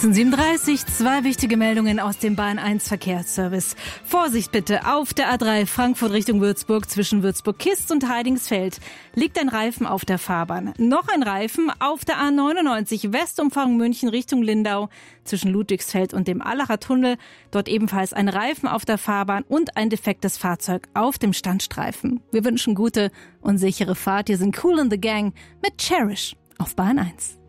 19:37, zwei wichtige Meldungen aus dem Bahn 1 Verkehrsservice. Vorsicht bitte, auf der A3 Frankfurt Richtung Würzburg zwischen Würzburg-Kist und Heidingsfeld liegt ein Reifen auf der Fahrbahn. Noch ein Reifen auf der A99 Westumfahrung München Richtung Lindau zwischen Ludwigsfeld und dem Allacher Tunnel. Dort ebenfalls ein Reifen auf der Fahrbahn und ein defektes Fahrzeug auf dem Standstreifen. Wir wünschen gute und sichere Fahrt. Hier sind Kool and the Gang mit Cherish auf Bahn 1.